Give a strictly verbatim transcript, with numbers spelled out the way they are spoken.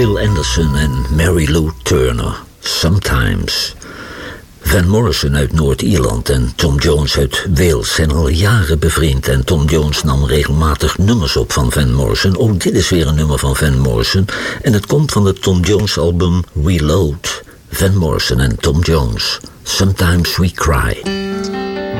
Bill Anderson en Mary Lou Turner, Sometimes. Van Morrison uit Noord-Ierland en Tom Jones uit Wales zijn al jaren bevriend. En Tom Jones nam regelmatig nummers op van Van Morrison. Ook dit is weer een nummer van Van Morrison. En het komt van het Tom Jones album Reload. Van Morrison en Tom Jones, Sometimes We Cry.